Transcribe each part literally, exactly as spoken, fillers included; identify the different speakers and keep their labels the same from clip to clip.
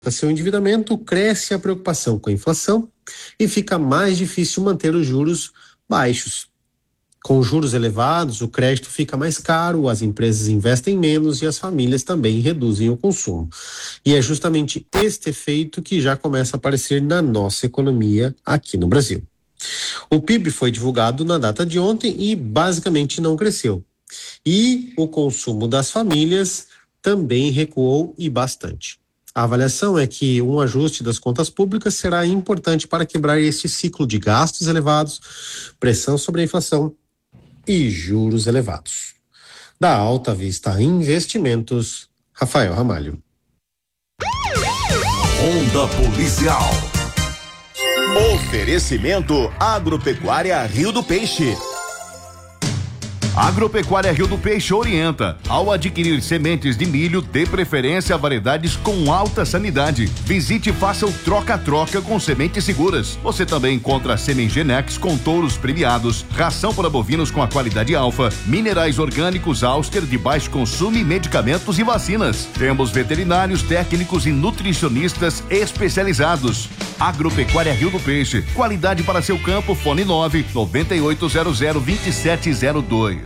Speaker 1: seu endividamento, cresce a preocupação com a inflação e fica mais difícil manter os juros baixos. Com juros elevados, o crédito fica mais caro, as empresas investem menos e as famílias também reduzem o consumo. E é justamente este efeito que já começa a aparecer na nossa economia aqui no Brasil. O P I B foi divulgado na data de ontem e basicamente não cresceu. E o consumo das famílias também recuou e bastante. A avaliação é que um ajuste das contas públicas será importante para quebrar este ciclo de gastos elevados, pressão sobre a inflação e juros elevados. Da Alta Vista Investimentos, Rafael Ramalho.
Speaker 2: Onda Policial. Oferecimento Agropecuária Rio do Peixe. Agropecuária Rio do Peixe orienta: ao adquirir sementes de milho, dê preferência a variedades com alta sanidade. Visite e faça o troca-troca com sementes seguras. Você também encontra Semengenex com touros premiados, ração para bovinos com a qualidade alfa, minerais orgânicos Auster de baixo consumo e medicamentos e vacinas. Temos veterinários, técnicos e nutricionistas especializados. Agropecuária Rio do Peixe, qualidade para seu campo. Fone nove nove oito zero zero dois sete zero dois.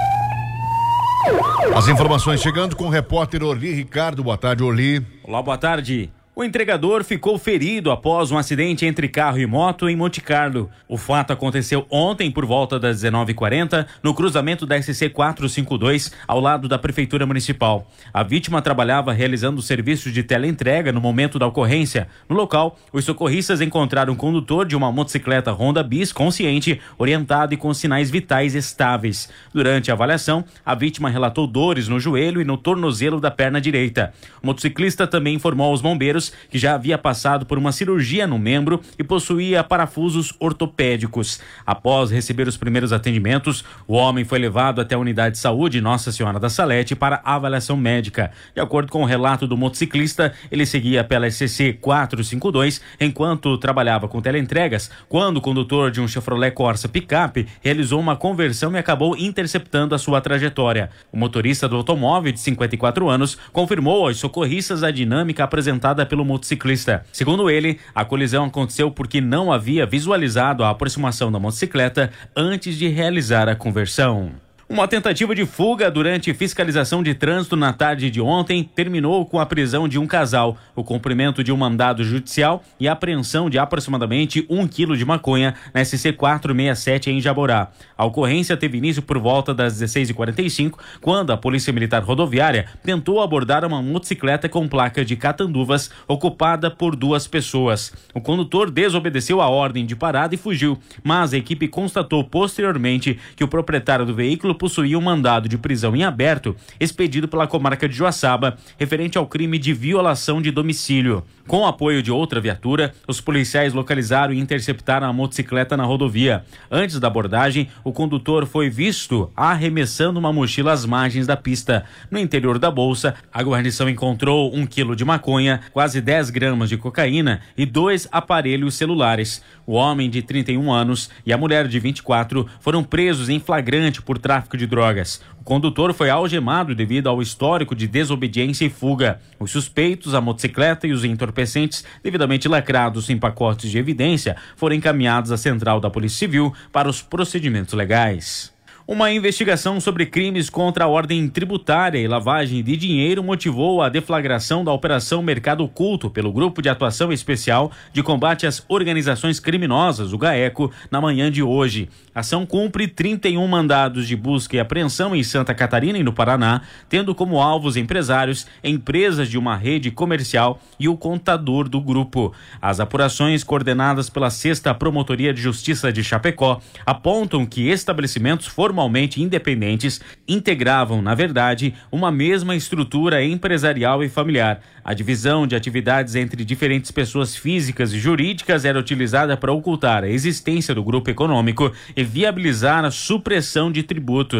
Speaker 2: As informações chegando com o repórter Orli Ricardo. Boa tarde, Orli.
Speaker 3: Olá, boa tarde. O entregador ficou ferido após um acidente entre carro e moto em Monte Carlo. O fato aconteceu ontem por volta das dezenove e quarenta, no cruzamento da S C quatrocentos e cinquenta e dois, ao lado da Prefeitura Municipal. A vítima trabalhava realizando o serviço de teleentrega no momento da ocorrência. No local, os socorristas encontraram o condutor de uma motocicleta Honda Bis consciente, orientado e com sinais vitais estáveis. Durante a avaliação, a vítima relatou dores no joelho e no tornozelo da perna direita. O motociclista também informou aos bombeiros que já havia passado por uma cirurgia no membro e possuía parafusos ortopédicos. Após receber os primeiros atendimentos, o homem foi levado até a unidade de saúde Nossa Senhora da Salete para avaliação médica. De acordo com o relato do motociclista, ele seguia pela S C quatrocentos e cinquenta e dois enquanto trabalhava com teleentregas, quando o condutor de um Chevrolet Corsa picape realizou uma conversão e acabou interceptando a sua trajetória. O motorista do automóvel, de cinquenta e quatro anos, confirmou aos socorristas a dinâmica apresentada pelo motociclista. Segundo ele, a colisão aconteceu porque não havia visualizado a aproximação da motocicleta antes de realizar a conversão. Uma tentativa de fuga durante fiscalização de trânsito na tarde de ontem terminou com a prisão de um casal, o cumprimento de um mandado judicial e a apreensão de aproximadamente um quilo de maconha na S C quatrocentos e sessenta e sete em Jaborá. A ocorrência teve início por volta das dezesseis e quarenta e cinco, quando a Polícia Militar Rodoviária tentou abordar uma motocicleta com placa de Catanduvas ocupada por duas pessoas. O condutor desobedeceu a ordem de parada e fugiu, mas a equipe constatou posteriormente que o proprietário do veículo possuía um mandado de prisão em aberto expedido pela comarca de Joaçaba, referente ao crime de violação de domicílio. Com o apoio de outra viatura, os policiais localizaram e interceptaram a motocicleta na rodovia. Antes da abordagem, o condutor foi visto arremessando uma mochila às margens da pista. No interior da bolsa, a guarnição encontrou um quilo de maconha, quase dez gramas de cocaína e dois aparelhos celulares. O homem de trinta e um anos e a mulher de vinte e quatro foram presos em flagrante por tráfico de drogas. O condutor foi algemado devido ao histórico de desobediência e fuga. Os suspeitos, a motocicleta e os entorpecentes, devidamente lacrados em pacotes de evidência, foram encaminhados à central da Polícia Civil para os procedimentos legais. Uma investigação sobre crimes contra a ordem tributária e lavagem de dinheiro motivou a deflagração da Operação Mercado Oculto pelo Grupo de Atuação Especial de Combate às Organizações Criminosas, o GAECO, na manhã de hoje. A ação cumpre trinta e um mandados de busca e apreensão em Santa Catarina e no Paraná, tendo como alvos empresários, empresas de uma rede comercial e o contador do grupo. As apurações coordenadas pela sexta Promotoria de Justiça de Chapecó apontam que estabelecimentos formalmente independentes integravam, na verdade, uma mesma estrutura empresarial e familiar. A divisão de atividades entre diferentes pessoas físicas e jurídicas era utilizada para ocultar a existência do grupo econômico e viabilizar a supressão de tributos.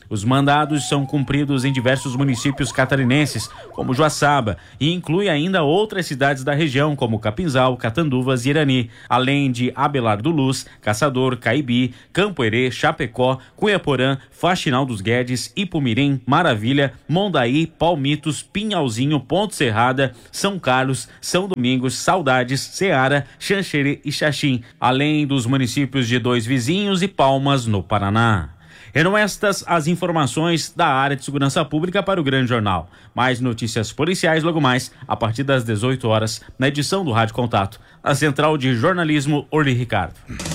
Speaker 3: Os mandados são cumpridos em diversos municípios catarinenses, como Joaçaba, e inclui ainda outras cidades da região, como Capinzal, Catanduvas e Irani, além de Abelardo Luz, Caçador, Caibi, Campo Herê, Chapecó, Cunhaporã, Faxinal dos Guedes, Ipumirim, Maravilha, Mondaí, Palmitos, Pinhalzinho, Ponte Serrada, São Carlos, São Domingos, Saudades, Ceará, Xanxerê e Xaxim, além dos municípios de Dois Vizinhos e Palmas, no Paraná. Eram estas as informações da área de segurança pública para o Grande Jornal. Mais notícias policiais logo mais, a partir das dezoito horas, na edição do Rádio Contato, na Central de Jornalismo Orli Ricardo.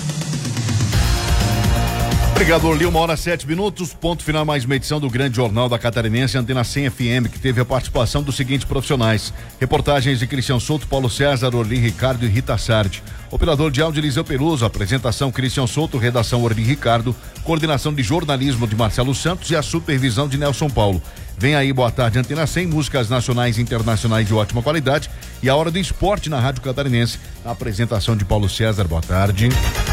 Speaker 2: Obrigado, Orli. Uma hora sete minutos, ponto final, mais uma edição do Grande Jornal da Catarinense, Antena cem F M, que teve a participação dos seguintes profissionais: reportagens de Cristian Souto, Paulo César, Orli Ricardo e Rita Sardi. Operador de áudio, Eliseu Peluso. Apresentação, Cristian Souto. Redação, Orli Ricardo. Coordenação de jornalismo de Marcelo Santos e a supervisão de Nelson Paulo. Vem aí, boa tarde, Antena cem, músicas nacionais e internacionais de ótima qualidade, e a hora do esporte na Rádio Catarinense. A apresentação de Paulo César, boa tarde.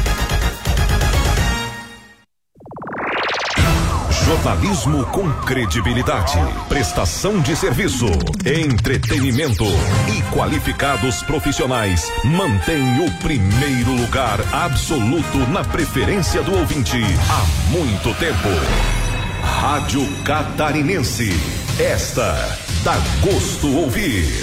Speaker 4: Jornalismo com credibilidade, prestação de serviço, entretenimento e qualificados profissionais mantém o primeiro lugar absoluto na preferência do ouvinte há muito tempo. Rádio Catarinense, esta dá gosto ouvir.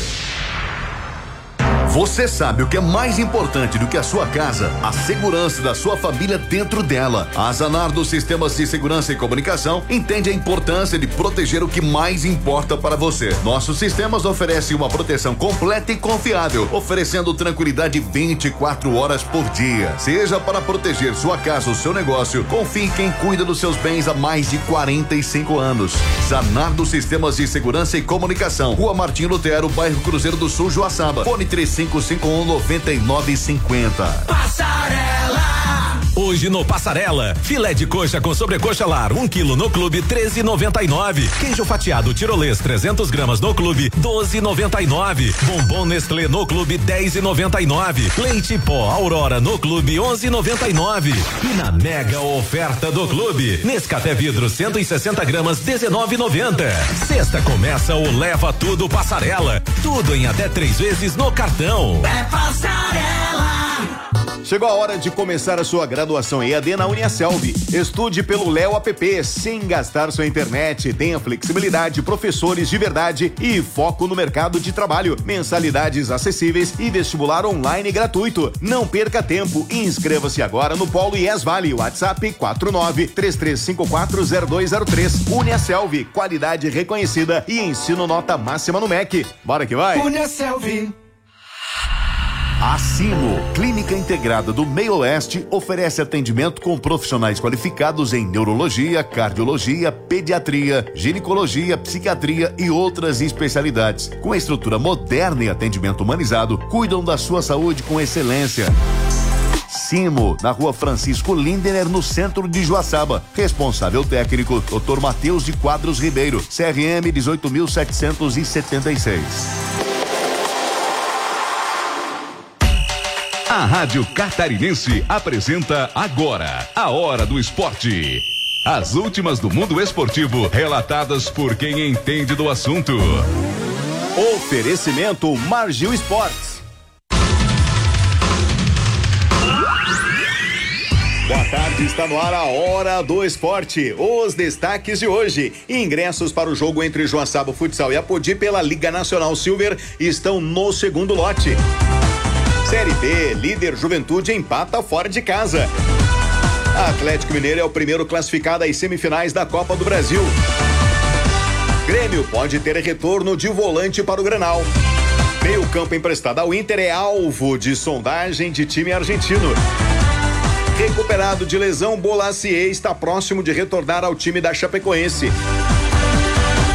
Speaker 2: Você sabe o que é mais importante do que a sua casa? A segurança da sua família dentro dela. A Zanardo Sistemas de Segurança e Comunicação entende a importância de proteger o que mais importa para você. Nossos sistemas oferecem uma proteção completa e confiável, oferecendo tranquilidade vinte e quatro horas por dia. Seja para proteger sua casa ou seu negócio, confie em quem cuida dos seus bens há mais de quarenta e cinco anos. Zanardo Sistemas de Segurança e Comunicação, Rua Martim Lutero, bairro Cruzeiro do Sul, Joaçaba. Fone três cinco cinco um nove nove cinco zero.
Speaker 4: Passarela! Hoje no Passarela, filé de coxa com sobrecoxa lar, um quilo no clube, treze e noventa e nove. Queijo fatiado tirolês, trezentos gramas no clube, doze e noventa e nove. Bombom Nestlé no clube, dez e noventa e nove. Leite pó Aurora no clube, onze e noventa e nove. E na mega oferta do clube, Nescafé vidro cento e sessenta gramas, dezenove e noventa. Sexta começa o Leva Tudo Passarela, tudo em até três vezes no cartão. É Passarela!
Speaker 5: Chegou a hora de começar a sua graduação E A D na Uniaselv. Estude pelo Léo App sem gastar sua internet. Tenha flexibilidade, professores de verdade e foco no mercado de trabalho. Mensalidades acessíveis e vestibular online gratuito. Não perca tempo e inscreva-se agora no Polo Yes Vale. WhatsApp quatro nove três três cinco quatro zero dois zero três. Uniaselv, qualidade reconhecida e ensino nota máxima no M E C. Bora que vai! Uniaselv.
Speaker 2: A Simo, Clínica Integrada do Meio Oeste, oferece atendimento com profissionais qualificados em neurologia, cardiologia, pediatria, ginecologia, psiquiatria e outras especialidades. Com estrutura moderna e atendimento humanizado, cuidam da sua saúde com excelência. Simo, na Rua Francisco Lindener, no centro de Joaçaba. Responsável técnico, doutor Matheus de Quadros Ribeiro, C R M dezoito mil setecentos e setenta e seis.
Speaker 4: A Rádio Catarinense apresenta agora a Hora do Esporte. As últimas do mundo esportivo, relatadas por quem entende do assunto.
Speaker 5: Oferecimento Margil Esportes. Boa tarde, está no ar a Hora do Esporte. Os destaques de hoje: ingressos para o jogo entre Joaçaba Futsal e Apodi pela Liga Nacional Silver estão no segundo lote. Série B, líder Juventude empata fora de casa. Atlético Mineiro é o primeiro classificado às semifinais da Copa do Brasil. Grêmio pode ter retorno de volante para o Grenal. Meio campo emprestado ao Inter é alvo de sondagem de time argentino. Recuperado de lesão, Bolacier está próximo de retornar ao time da Chapecoense.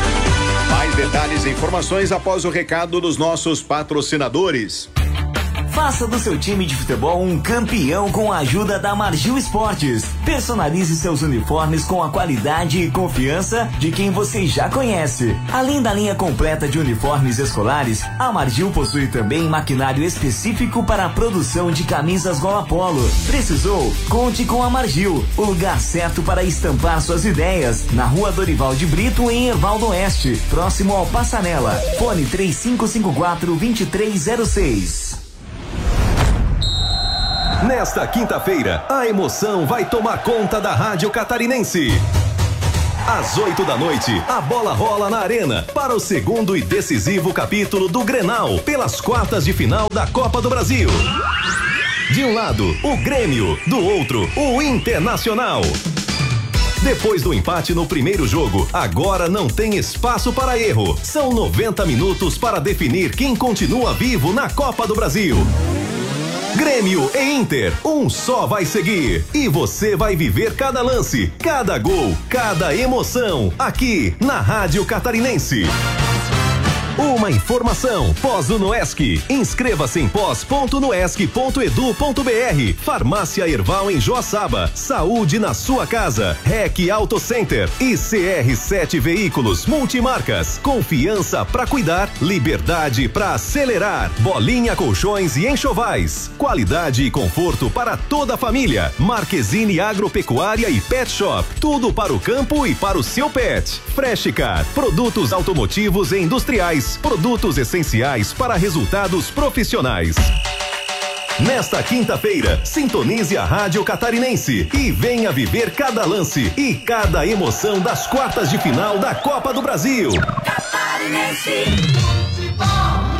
Speaker 5: Mais detalhes e informações após o recado dos nossos patrocinadores.
Speaker 6: Faça do seu time de futebol um campeão com a ajuda da Margil Esportes. Personalize seus uniformes com a qualidade e confiança de quem você já conhece. Além da linha completa de uniformes escolares, a Margil possui também maquinário específico para a produção de camisas gola polo. Precisou? Conte com a Margil, o lugar certo para estampar suas ideias. Na Rua Dorival de Brito, em Erval do Oeste, próximo ao Passanela. Fone três cinco cinco quatro, dois três zero seis.
Speaker 4: Nesta quinta-feira, a emoção vai tomar conta da Rádio Catarinense. Às oito da noite, a bola rola na arena para o segundo e decisivo capítulo do Grenal, pelas quartas de final da Copa do Brasil. De um lado, o Grêmio, do outro, o Internacional. Depois do empate no primeiro jogo, agora não tem espaço para erro. São noventa minutos para definir quem continua vivo na Copa do Brasil. Grêmio e Inter, um só vai seguir. E você vai viver cada lance, cada gol, cada emoção, aqui na Rádio Catarinense. Uma informação, Pós-Unoesc. Inscreva-se em pós ponto unoesc ponto edu ponto br. Farmácia Erval em Joaçaba. Saúde na sua casa. R E C Auto Center e C R sete Veículos Multimarcas. Confiança para cuidar, liberdade para acelerar. Bolinha Colchões e Enxovais. Qualidade e conforto para toda a família. Marquezine Agropecuária e Pet Shop. Tudo para o campo e para o seu pet. Freshcar. Produtos automotivos e industriais. Produtos essenciais para resultados profissionais. Nesta quinta-feira, sintonize a Rádio Catarinense e venha viver cada lance e cada emoção das quartas de final da Copa do Brasil. Catarinense Futebol.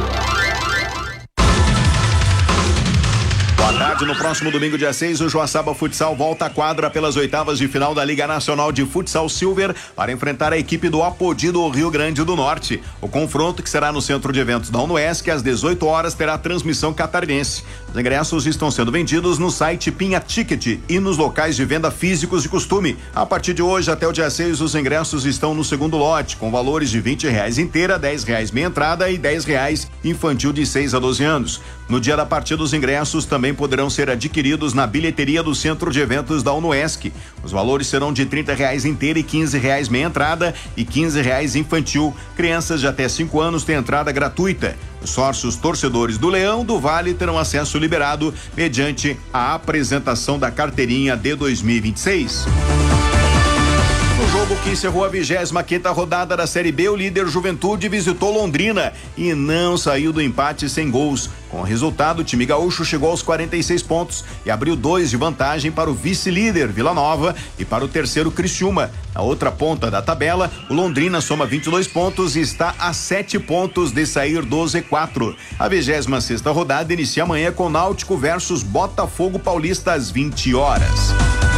Speaker 5: Boa tarde, no próximo domingo, dia seis, o Joaçaba Futsal volta à quadra pelas oitavas de final da Liga Nacional de Futsal Silver para enfrentar a equipe do Apodi do Rio Grande do Norte. O confronto, que será no Centro de Eventos da Unoesc, às dezoito horas, terá transmissão catarinense. Os ingressos estão sendo vendidos no site Pinha Ticket e nos locais de venda físicos de costume. A partir de hoje até o dia seis, os ingressos estão no segundo lote, com valores de vinte reais inteira, dez reais meia entrada e dez reais infantil de seis a doze anos. No dia da partida, os ingressos também poderão ser adquiridos na bilheteria do Centro de Eventos da Unoesc. Os valores serão de trinta reais inteira e quinze reais meia entrada e quinze reais infantil. Crianças de até cinco anos têm entrada gratuita. Os sócios torcedores do Leão do Vale terão acesso liberado mediante a apresentação da carteirinha de dois mil e vinte e seis. No jogo que encerrou a vigésima quinta rodada da Série B, o líder Juventude visitou Londrina e não saiu do empate sem gols. Com o resultado, o time gaúcho chegou aos quarenta e seis pontos e abriu dois de vantagem para o vice-líder Vila Nova e para o terceiro Criciúma. Na outra ponta da tabela, o Londrina soma vinte e dois pontos e está a sete pontos de sair do Z quatro. A vigésima sexta rodada inicia amanhã com Náutico versus Botafogo Paulista às vinte horas.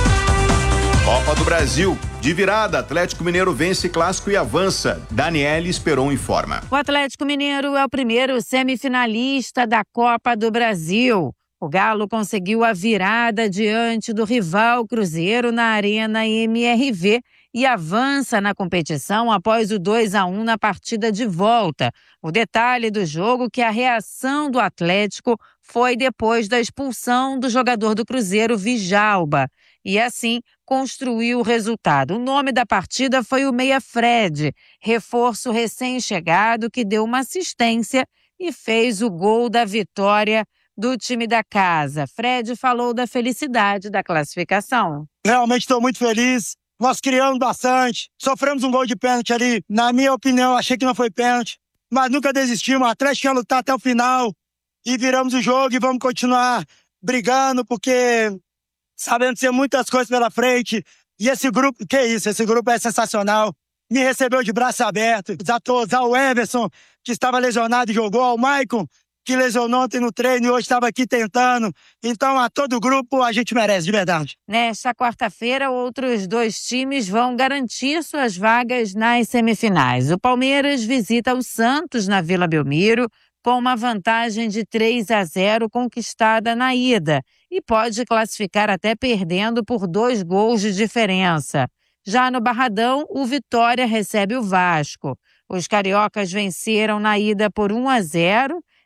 Speaker 5: Copa do Brasil. De virada, Atlético Mineiro vence clássico e avança. Daniele Esperon informa.
Speaker 7: O Atlético Mineiro é o primeiro semifinalista da Copa do Brasil. O Galo conseguiu a virada diante do rival Cruzeiro na Arena M R V e avança na competição após o dois a um na partida de volta. O detalhe do jogo é que a reação do Atlético foi depois da expulsão do jogador do Cruzeiro, Vijalba. E assim construiu o resultado. O nome da partida foi o Meia Fred, reforço recém-chegado que deu uma assistência e fez o gol da vitória do time da casa. Fred falou da felicidade da classificação.
Speaker 8: Realmente estou muito feliz. Nós criamos bastante, sofremos um gol de pênalti ali. Na minha opinião, achei que não foi pênalti, mas nunca desistimos. O Atlético ia lutar até o final e viramos o jogo e vamos continuar brigando, porque sabendo ter muitas coisas pela frente. E esse grupo, que isso, esse grupo é sensacional. Me recebeu de braços abertos. A todos, ao Everson, que estava lesionado e jogou, ao Maicon, que lesionou ontem no treino e hoje estava aqui tentando. Então, a todo o grupo, a gente merece, de verdade.
Speaker 7: Nesta quarta-feira, outros dois times vão garantir suas vagas nas semifinais. O Palmeiras visita o Santos na Vila Belmiro, com uma vantagem de três a zero conquistada na ida, e pode classificar até perdendo por dois gols de diferença. Já no Barradão, o Vitória recebe o Vasco. Os cariocas venceram na ida por um a zero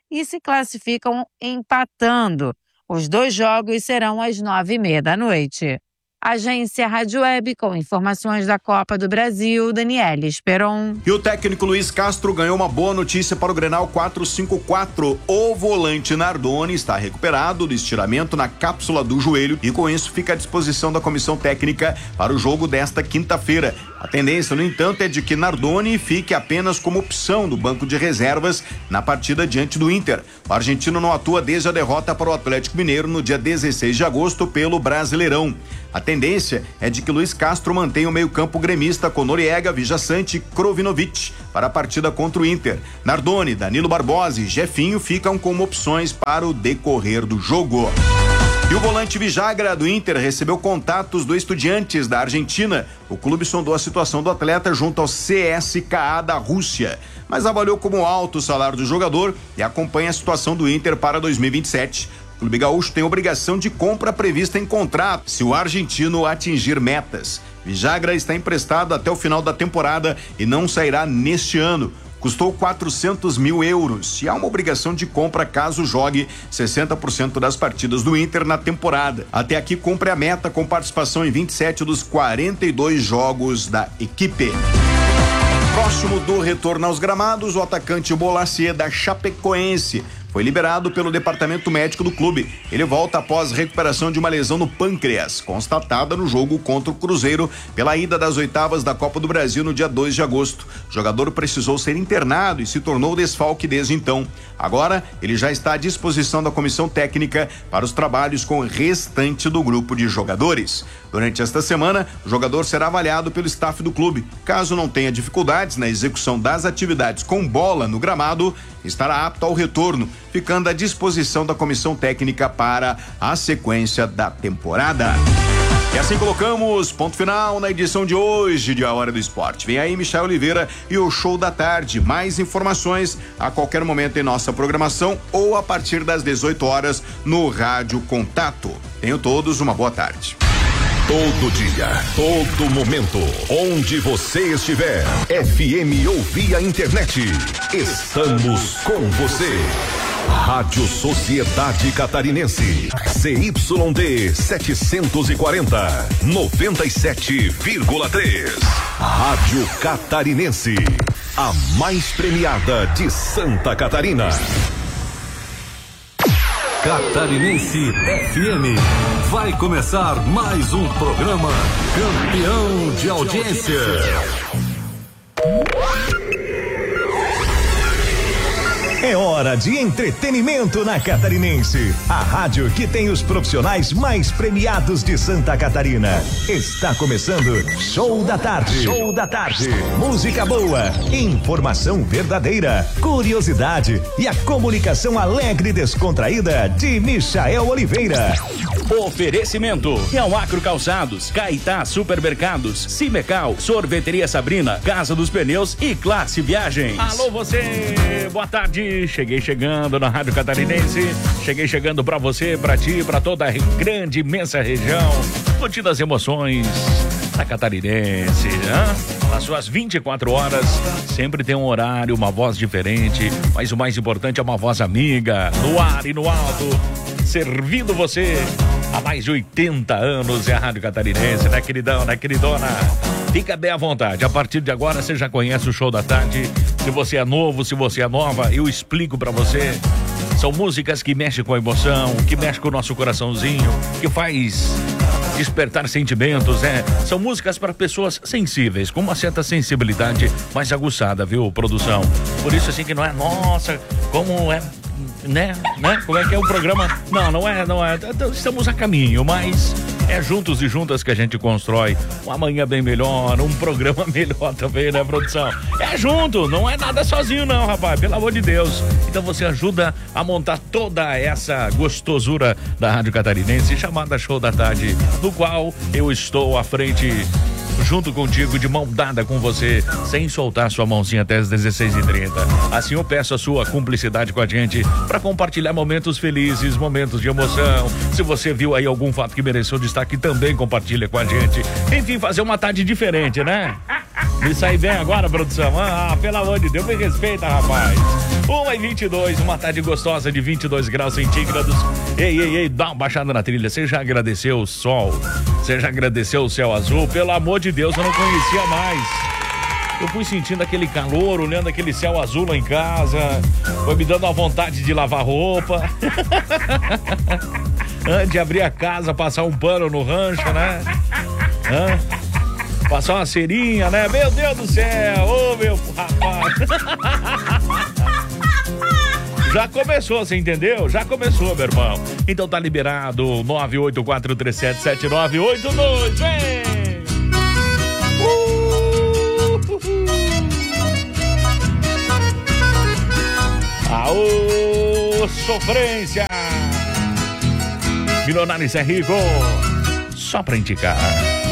Speaker 7: e se classificam empatando. Os dois jogos serão às nove e meia da noite. Agência Rádio Web, com informações da Copa do Brasil, Daniela Esperon.
Speaker 5: E o técnico Luiz Castro ganhou uma boa notícia para o Grenal quatro cinco quatro. O volante Nardoni está recuperado do estiramento na cápsula do joelho e com isso fica à disposição da comissão técnica para o jogo desta quinta-feira. A tendência, no entanto, é de que Nardoni fique apenas como opção do banco de reservas na partida diante do Inter. O argentino não atua desde a derrota para o Atlético Mineiro no dia dezesseis de agosto pelo Brasileirão. A tendência é de que Luiz Castro mantenha o meio-campo gremista com Noriega, Vijaçante e Krovinovic para a partida contra o Inter. Nardoni, Danilo Barbosa e Jefinho ficam como opções para o decorrer do jogo. E o volante Vijagra do Inter recebeu contatos do Estudiantes da Argentina. O clube sondou a situação do atleta junto ao C S K A da Rússia, mas avaliou como alto o salário do jogador e acompanha a situação do Inter para dois mil e vinte e sete. O Clube Gaúcho tem obrigação de compra prevista em contrato se o argentino atingir metas. Vijagra está emprestado até o final da temporada e não sairá neste ano. Custou quatrocentos mil euros e há uma obrigação de compra caso jogue sessenta por cento das partidas do Inter na temporada. Até aqui cumpre a meta com participação em vinte e sete dos quarenta e dois jogos da equipe. Próximo do retorno aos gramados, o atacante Bolasie da Chapecoense foi liberado pelo departamento médico do clube. Ele volta após recuperação de uma lesão no pâncreas, constatada no jogo contra o Cruzeiro pela ida das oitavas da Copa do Brasil no dia dois de agosto. O jogador precisou ser internado e se tornou desfalque desde então. Agora, ele já está à disposição da comissão técnica para os trabalhos com o restante do grupo de jogadores. Durante esta semana, o jogador será avaliado pelo staff do clube. Caso não tenha dificuldades na execução das atividades com bola no gramado, estará apto ao retorno, ficando à disposição da comissão técnica para a sequência da temporada. E assim colocamos ponto final na edição de hoje de A Hora do Esporte. Vem aí Michel Oliveira e o Show da Tarde. Mais informações a qualquer momento em nossa programação ou a partir das dezoito horas no Rádio Contato. Tenham todos uma boa tarde.
Speaker 4: Todo dia, todo momento, onde você estiver, F M ou via internet, estamos com você. Rádio Sociedade Catarinense, C Y D setecentos e quarenta, noventa e sete vírgula três. Rádio Catarinense, a mais premiada de Santa Catarina. Catarinense F M. Vai começar mais um programa campeão de audiência. É hora de entretenimento na Catarinense. A rádio que tem os profissionais mais premiados de Santa Catarina. Está começando Show da Tarde. Show da Tarde. Música boa, informação verdadeira, curiosidade e a comunicação alegre e descontraída de Michael Oliveira.
Speaker 3: Oferecimento: Neoacro Calçados, Caetá Supermercados, Cimecal, Sorveteria Sabrina, Casa dos Pneus e Classe Viagens. Alô você, boa tarde. Cheguei chegando na Rádio Catarinense. Cheguei chegando pra você, pra ti, pra toda a grande, imensa região. Curtindo as emoções da Catarinense, né? Nas suas vinte e quatro horas, sempre tem um horário, uma voz diferente, mas o mais importante é uma voz amiga, no ar e no alto, servindo você há mais de oitenta anos. É a Rádio Catarinense, né, queridão, né, queridona? Fica bem à vontade, a partir de agora você já conhece o Show da Tarde. Se você é novo, se você é nova, eu explico pra você. São músicas que mexem com a emoção, que mexem com o nosso coraçãozinho, que faz despertar sentimentos, né? São músicas para pessoas sensíveis, com uma certa sensibilidade mais aguçada, viu, produção? Por isso, assim, que não é, nossa, como é, né, né? Como é que é o programa? Não, não é, não é, estamos a caminho, mas é juntos e juntas que a gente constrói um amanhã bem melhor, um programa melhor também, né, produção? É junto, não é nada sozinho não, rapaz, pelo amor de Deus. Então você ajuda a montar toda essa gostosura da Rádio Catarinense, chamada Show da Tarde, no qual eu estou à frente, junto contigo, de mão dada com você, sem soltar sua mãozinha até as dezesseis e trinta. Assim eu peço a sua cumplicidade com a gente para compartilhar momentos felizes, momentos de emoção. Se você viu aí algum fato que mereceu destaque, também compartilha com a gente. Enfim, fazer uma tarde diferente, né? Me sai bem agora, produção? Ah, pelo amor de Deus, me respeita, rapaz.
Speaker 9: uma e vinte e dois, uma tarde gostosa de vinte e dois graus centígrados. Ei, ei, ei, dá uma baixada na trilha. Você já agradeceu o sol? Você já agradeceu o céu azul? Pelo amor de Deus, eu não conhecia mais. Eu fui sentindo aquele calor, olhando aquele céu azul lá em casa. Foi me dando a vontade de lavar roupa. Antes de abrir a casa, passar um pano no rancho, né? Hã? Passar uma cerinha, né? Meu Deus do céu! Ô, meu rapaz! Já começou, você entendeu? Já começou, meu irmão. Então tá liberado. nove oito quatro três sete sete nove oito dois. Vem! Uh! Aô, sofrência! Milionários é rico! Só pra indicar.